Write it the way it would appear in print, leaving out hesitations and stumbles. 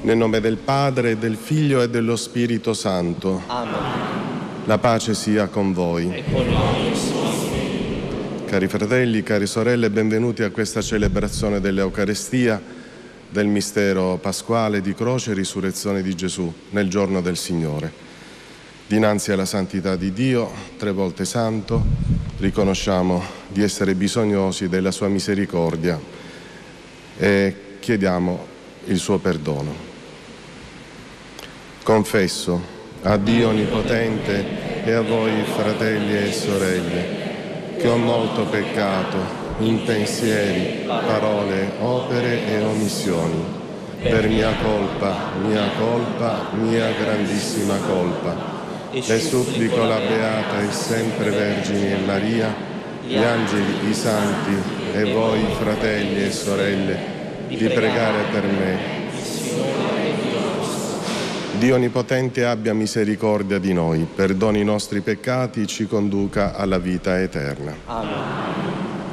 Nel nome del Padre, del Figlio e dello Spirito Santo. Amen. La pace sia con voi. E con il tuo spirito. Cari fratelli, cari sorelle, benvenuti a questa celebrazione dell'Eucarestia, del mistero pasquale di croce e risurrezione di Gesù nel giorno del Signore. Dinanzi alla santità di Dio, 3 volte santo, riconosciamo di essere bisognosi della sua misericordia e chiediamo il suo perdono. Confesso a Dio Onnipotente e a voi, fratelli e sorelle, che ho molto peccato in pensieri, parole, opere e omissioni, per mia colpa, mia grandissima colpa. E supplico la Beata e sempre Vergine Maria, gli angeli, i santi e voi, fratelli e sorelle, di pregare per me. Dio Onnipotente abbia misericordia di noi, perdoni i nostri peccati, ci conduca alla vita eterna. Amen.